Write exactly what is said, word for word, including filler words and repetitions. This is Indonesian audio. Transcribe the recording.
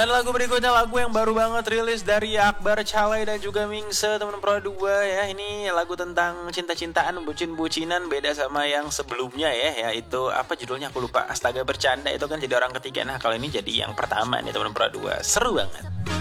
Dan lagu berikutnya lagu yang baru banget rilis dari Akbar Calay dan juga Mingse teman Pro dua ya. Ini lagu tentang cinta-cintaan, bucin-bucinan, beda sama yang sebelumnya ya. Yaitu apa judulnya aku lupa. Astaga bercanda itu kan jadi orang ketiga. Nah kalau ini jadi yang pertama nih teman Pro dua. Seru banget.